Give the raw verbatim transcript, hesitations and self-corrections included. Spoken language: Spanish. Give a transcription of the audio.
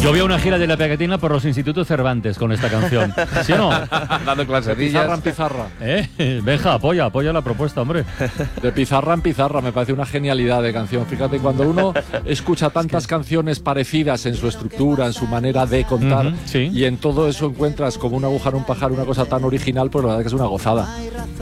Yo vi una gira de la pegatina por los institutos Cervantes con esta canción. ¿Sí o no? Dando clases. Pizarra en pizarra. ¿Eh? Benja, apoya, apoya la propuesta, hombre. De pizarra en pizarra, me parece una genialidad de canción. Fíjate, cuando uno escucha tantas canciones parecidas en su estructura, en su manera de contar, uh-huh, sí. y en todo eso encuentras como una aguja en un pajar, una cosa tan original, pues la verdad que es una gozada.